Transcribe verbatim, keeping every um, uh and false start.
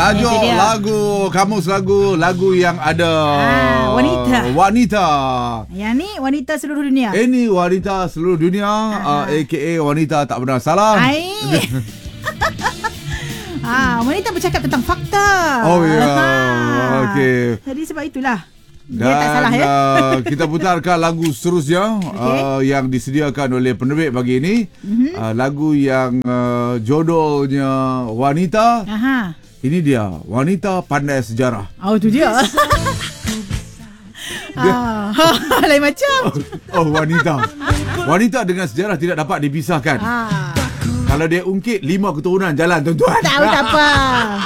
Tajuk lagu, kamus lagu, lagu yang ada ah, wanita. Wanita. Yang ni wanita seluruh dunia. Ini wanita seluruh dunia, uh, A K A wanita tak pernah salah. Ah, wanita bercakap tentang fakta. Oh ya, okey. Jadi sebab itulah dia dan tak salah ya. uh, kita putarkan lagu seterusnya okay. uh, yang disediakan oleh penerbit pagi ini. Mm-hmm. Uh, lagu yang uh, judulnya Wanita. Aha. Ini dia, Wanita Pandai Sejarah. Oh, tu dia. ah, lain macam. Oh, oh, wanita. Wanita dengan sejarah tidak dapat dipisahkan. Ah. Kalau dia ungkit lima keturunan jalan tuan-tuan. Tak, tak apa.